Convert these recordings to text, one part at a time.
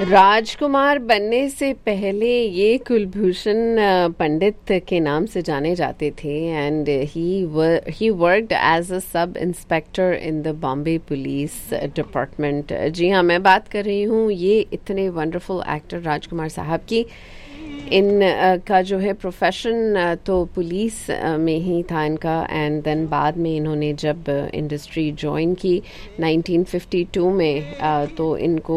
राजकुमार बनने से पहले ये कुलभूषण पंडित के नाम से जाने जाते थे and he worked as a sub inspector in the Bombay police department. जी हाँ, मैं बात कर रही हूँ ये इतने वंडरफुल एक्टर राजकुमार साहब की। का जो है प्रोफेशन तो पुलिस में ही था इनका, एंड देन बाद में इन्होंने जब इंडस्ट्री ज्वाइन की 1952 में, तो इनको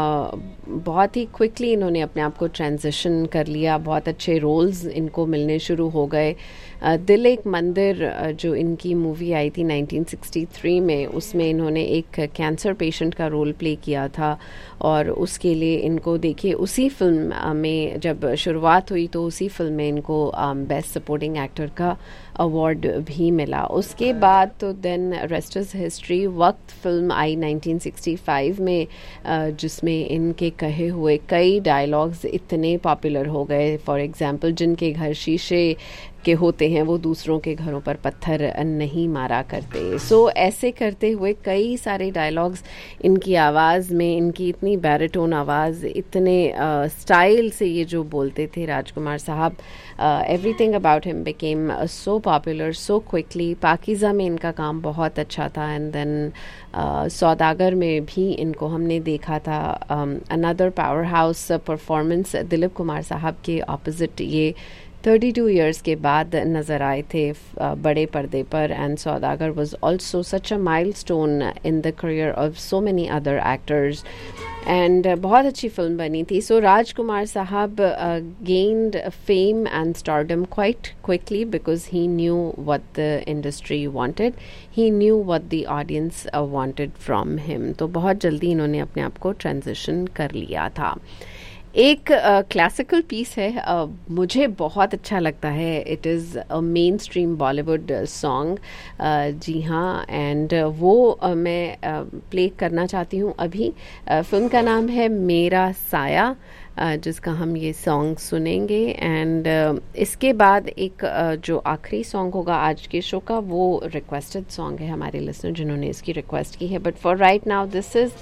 बहुत ही क्विकली इन्होंने अपने आप को ट्रांजिशन कर लिया। बहुत अच्छे रोल्स इनको मिलने शुरू हो गए। दिल एक मंदिर जो इनकी मूवी आई थी 1963 में, उसमें इन्होंने एक कैंसर पेशेंट का रोल प्ले किया था और उसके लिए इनको देखिए उसी फिल्म में जब शुरुआत हुई तो उसी फिल्म में इनको बेस्ट सपोर्टिंग एक्टर का अवार्ड भी मिला। उसके बाद तो देन रेस्ट इज हिस्ट्री। वक्त फिल्म आई 1965 में, जिसमें इनके कहे हुए कई डायलॉग्स इतने पॉपुलर हो गए। फॉर एग्जांपल, जिनके घर शीशे के होते हैं वो दूसरों के घरों पर पत्थर नहीं मारा करते। सो ऐसे करते हुए कई सारे डायलॉग्स इनकी आवाज़ में, इनकी इतनी बैरिटोन आवाज़, इतने स्टाइल से ये जो बोलते थे राजकुमार साहब, everything about him became so popular so quickly. Pakeezah में इनका काम बहुत अच्छा था एंड देन सौदागर में भी इनको हमने देखा था। Another power house performance Dilip Kumar साहब के ऑपोजिट ये 32 इयर्स के बाद नज़र आए थे बड़े पर्दे पर। And Saudagar was also such a milestone in the career of so many other actors and बहुत अच्छी फिल्म बनी थी। सो राजकुमार साहब gained fame and stardom quite quickly because he knew what the industry wanted. He knew what the audience wanted from him. तो बहुत जल्दी इन्होंने अपने आप को ट्रांजिशन कर लिया था। एक क्लासिकल पीस है, मुझे बहुत अच्छा लगता है। It is a main stream Bollywood song. जी हाँ, एंड वो मैं प्ले करना चाहती हूँ अभी। फिल्म का नाम है मेरा साया, जिसका हम ये सॉन्ग सुनेंगे। एंड इसके बाद एक जो आखिरी सॉन्ग होगा आज के शो का, वो रिक्वेस्टेड सॉन्ग है हमारे लिसनर जिन्होंने इसकी रिक्वेस्ट की है। But for right now this is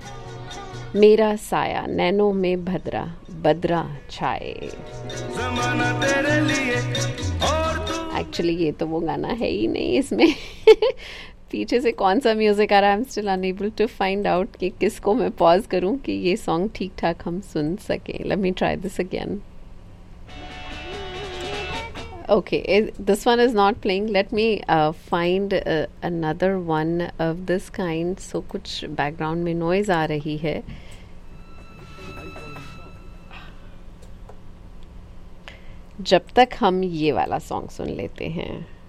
मेरा साया, नैनो में भद्रा बद्रा छाए। एक्चुअली ये तो वो गाना है ही नहीं इसमें पीछे से कौन सा म्यूजिक आ रहा है, I am still unable to find out कि किसको मैं पॉज करूं कि ये सॉन्ग ठीक ठाक हम सुन सकें। Let me try this again. Okay, this one is not playing. Let me find another one of this kind. So कुछ background में noise आ रही है। जब तक हम ये वाला song सुन लेते हैं।